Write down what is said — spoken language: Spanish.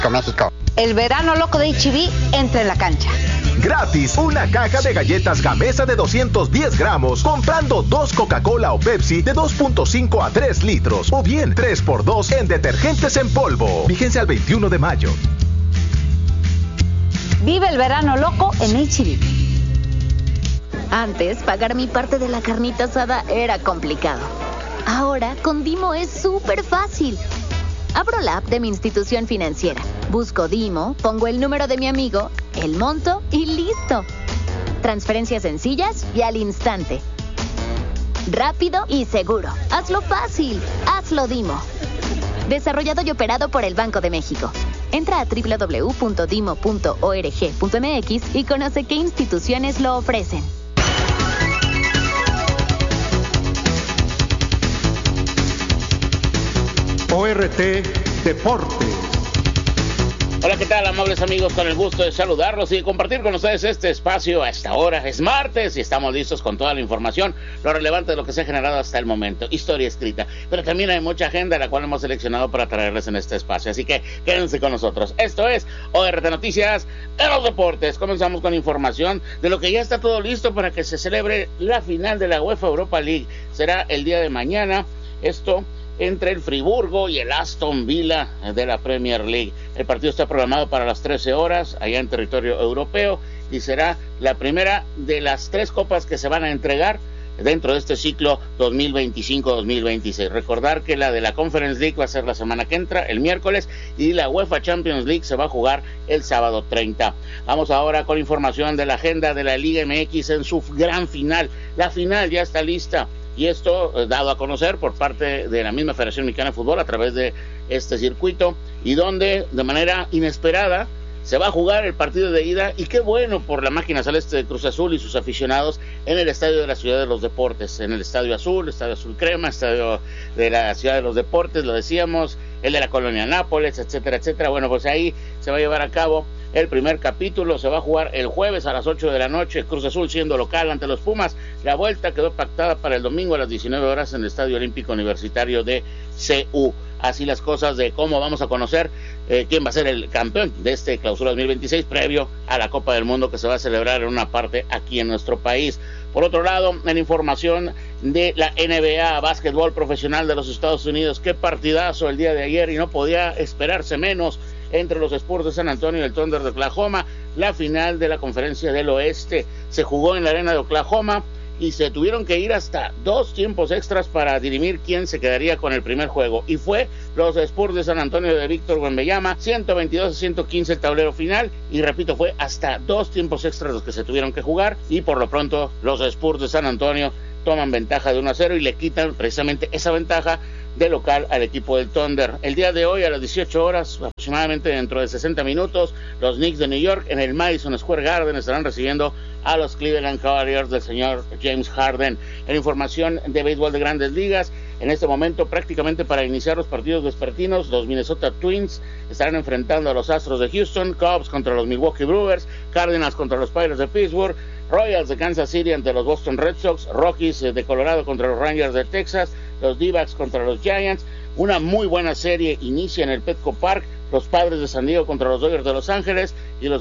México. El verano loco de H-E-B entra en la cancha. Gratis, una caja de galletas Gamesa de 210 gramos, comprando 2 Coca-Cola o Pepsi de 2.5 a 3 litros, o bien 3x2 en detergentes en polvo. Vigencia al 21 de mayo. Vive el verano loco en H-E-B. Antes, pagar mi parte de la carnita asada era complicado. Ahora, con Dimo es súper fácil. Abro la app de mi institución financiera, busco Dimo, pongo el número de mi amigo, el monto y listo. Transferencias sencillas y al instante. Rápido y seguro. Hazlo fácil. Hazlo Dimo. Desarrollado y operado por el Banco de México. Entra a www.dimo.org.mx y conoce qué instituciones lo ofrecen. ORT Deportes. Hola, ¿qué tal, amables amigos? Con el gusto de saludarlos y de compartir con ustedes este espacio a esta hora. Es martes y estamos listos con toda la información, lo relevante de lo que se ha generado hasta el momento, historia escrita. Pero también hay mucha agenda la cual hemos seleccionado para traerles en este espacio, así que quédense con nosotros. Esto es ORT Noticias de los Deportes. Comenzamos con información de lo que ya está todo listo para que se celebre la final de la UEFA Europa League. Será el día de mañana. Esto entre el Friburgo y el Aston Villa de la Premier League. El partido está programado para las 13 horas, allá en territorio europeo, y será la primera de las 3 copas que se van a entregar dentro de este ciclo 2025-2026. Recordar que la de la Conference League va a ser la semana que entra, el miércoles, y la UEFA Champions League se va a jugar el sábado 30. Vamos ahora con información de la agenda de la Liga MX en su gran final. La final ya está lista. Y esto dado a conocer por parte de la misma Federación Mexicana de Fútbol a través de este circuito, y donde de manera inesperada se va a jugar el partido de ida, y qué bueno por la máquina celeste de Cruz Azul y sus aficionados, en el estadio de la Ciudad de los Deportes, en el Estadio Azul Crema, estadio de la Ciudad de los Deportes, lo decíamos, el de la Colonia Nápoles, etcétera, etcétera. Bueno, pues ahí se va a llevar a cabo el primer capítulo. Se va a jugar el jueves a las 8 de la noche, Cruz Azul siendo local ante los Pumas. La vuelta quedó pactada para el domingo a las 19 horas en el Estadio Olímpico Universitario de CU. Así las cosas de cómo vamos a conocer quién va a ser el campeón de este clausura 2026 previo a la Copa del Mundo que se va a celebrar en una parte aquí en nuestro país. Por otro lado, en información de la NBA, básquetbol profesional de los Estados Unidos, qué partidazo el día de ayer, y no podía esperarse menos entre los Spurs de San Antonio y el Thunder de Oklahoma. La final de la Conferencia del Oeste se jugó en la arena de Oklahoma y se tuvieron que ir hasta 2 tiempos extras para dirimir quién se quedaría con el primer juego, y fue los Spurs de San Antonio de Víctor Wembanyama. 122-115 el tablero final, y repito, fue hasta 2 tiempos extras los que se tuvieron que jugar, y por lo pronto los Spurs de San Antonio toman ventaja de 1-0 y le quitan precisamente esa ventaja de local al equipo del Thunder. El día de hoy a las 18 horas, aproximadamente dentro de 60 minutos, los Knicks de New York en el Madison Square Garden estarán recibiendo a los Cleveland Cavaliers del señor James Harden. En información de béisbol de Grandes Ligas, en este momento prácticamente para iniciar los partidos vespertinos, los Minnesota Twins estarán enfrentando a los Astros de Houston, Cubs contra los Milwaukee Brewers, Cardinals contra los Pirates de Pittsburgh, Royals de Kansas City ante los Boston Red Sox, Rockies de Colorado contra los Rangers de Texas, los D-backs contra los Giants. Una muy buena serie inicia en el Petco Park, los Padres de San Diego contra los Dodgers de Los Ángeles, y los